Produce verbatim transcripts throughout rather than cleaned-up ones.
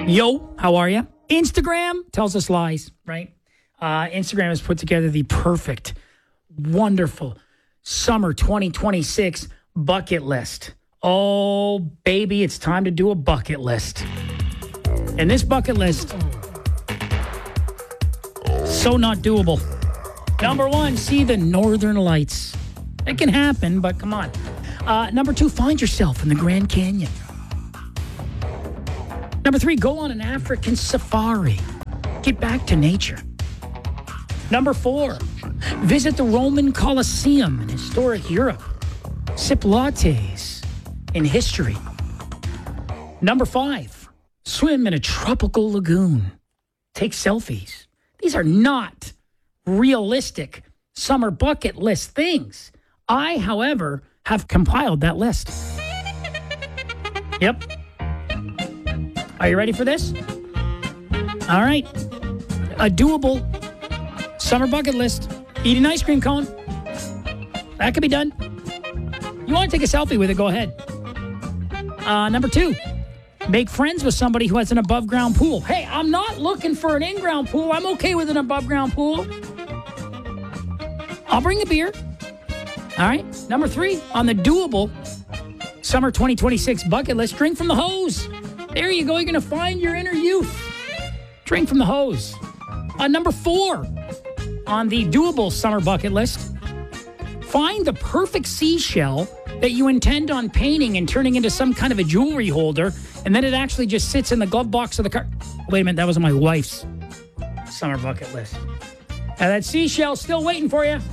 Yo, how are you? Instagram tells us lies, right? Uh, Instagram has put together the perfect, wonderful summer twenty twenty-six bucket list. Oh, baby, it's time to do a bucket list. And this bucket list, so not doable. Number one, see the Northern Lights. It can happen, but come on. Uh, number two, find yourself in the Grand Canyon. Number three, go on an African safari. Get back to nature. Number four, visit the Roman Colosseum in historic Europe. Sip lattes in history. Number five, swim in a tropical lagoon. Take selfies. These are not realistic summer bucket list things. I, however, have compiled that list. Yep. Are you ready for this? All right. A doable summer bucket list. Eat an ice cream cone. That could be done. You want to take a selfie with it, go ahead. Uh, number two, make friends with somebody who has an above-ground pool. Hey, I'm not looking for an in-ground pool. I'm okay with an above-ground pool. I'll bring the beer. All right. Number three, on the doable summer twenty twenty-six bucket list, drink from the hose. There you go. You're going to find your inner youth. Drink from the hose. Uh, number four, on the doable summer bucket list, find the perfect seashell that you intend on painting and turning into some kind of a jewelry holder, and then it actually just sits in the glove box of the car. Wait a minute, that was my wife's summer bucket list. Now that seashell's still waiting for you.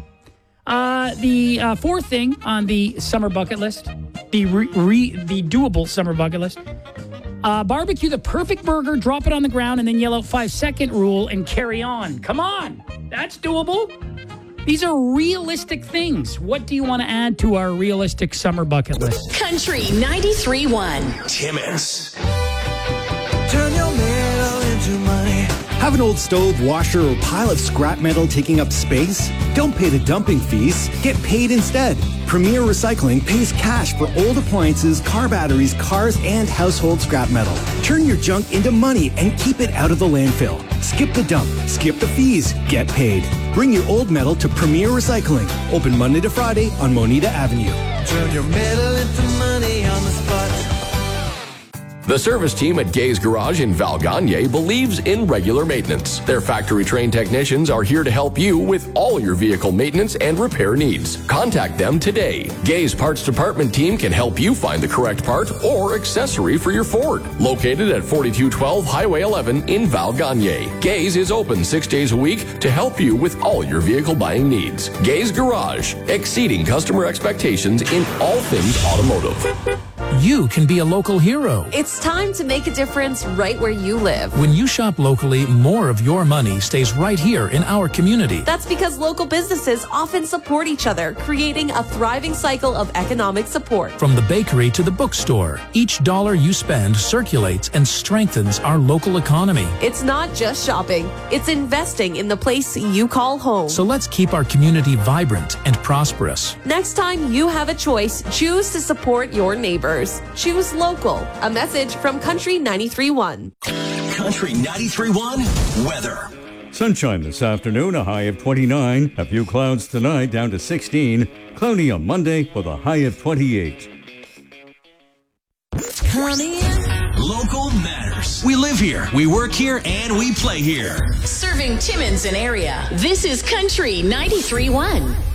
Uh, the uh, fourth thing on the summer bucket list, the re, re, the doable summer bucket list, uh, barbecue the perfect burger, drop it on the ground, and then yell out five second rule and carry on. Come on, that's doable. These are realistic things. What do you want to add to our realistic summer bucket list? Country ninety-three point one. Timmins. Turn your metal into money. Have an old stove, washer, or pile of scrap metal taking up space? Don't pay the dumping fees. Get paid instead. Premier Recycling pays cash for old appliances, car batteries, cars, and household scrap metal. Turn your junk into money and keep it out of the landfill. Skip the dump. Skip the fees. Get paid. Bring your old metal to Premier Recycling. Open Monday to Friday on Moneta Avenue. Turn your metal into money on the spot. The service team at Gay's Garage in Val Gagne believes in regular maintenance. Their factory-trained technicians are here to help you with all your vehicle maintenance and repair needs. Contact them today. Gay's Parts Department team can help you find the correct part or accessory for your Ford. Located at forty-two twelve Highway eleven in Val Gagne. Gay's is open six days a week to help you with all your vehicle buying needs. Gay's Garage, exceeding customer expectations in all things automotive. You can be a local hero. It's time to make a difference right where you live. When you shop locally, more of your money stays right here in our community. That's because local businesses often support each other, creating a thriving cycle of economic support. From the bakery to the bookstore, each dollar you spend circulates and strengthens our local economy. It's not just shopping, it's investing in the place you call home. So let's keep our community vibrant and prosperous. Next time you have a choice, choose to support your neighbors. Choose local. A message from Country ninety-three point one. Country ninety-three point one weather. Sunshine this afternoon, a high of twenty-nine. A few clouds tonight, down to sixteen. Cloudy on Monday with a high of twenty-eight. Local matters. We live here, we work here, and we play here. Serving Timmins and area. This is Country ninety-three point one.